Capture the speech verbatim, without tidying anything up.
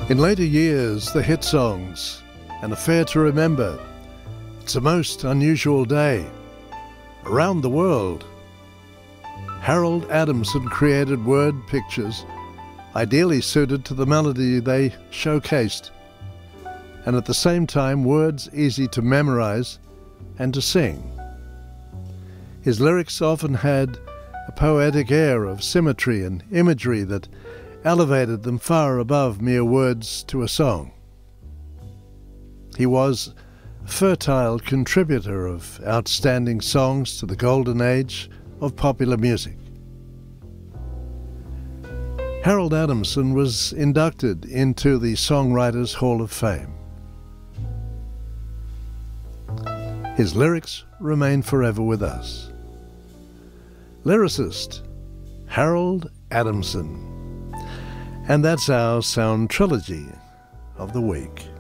In later years, the hit songs, An Affair to Remember, It's a Most Unusual Day, Around the World. Harold Adamson created word pictures ideally suited to the melody they showcased, and at the same time words easy to memorize and to sing. His lyrics often had a poetic air of symmetry and imagery that elevated them far above mere words to a song. He was a fertile contributor of outstanding songs to the golden age of popular music. Harold Adamson was inducted into the Songwriters Hall of Fame. His lyrics remain forever with us. Lyricist Harold Adamson. And that's our sound trilogy of the week.